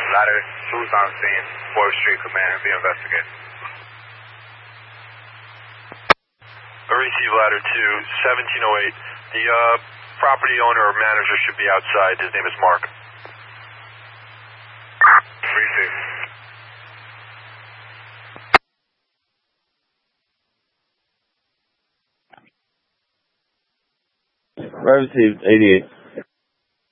Ladder 2's on scene. 4th Street Command, be investigated. I receive ladder 2, 1708. The property owner or manager should be outside. His name is Mark. Receive. I received 88.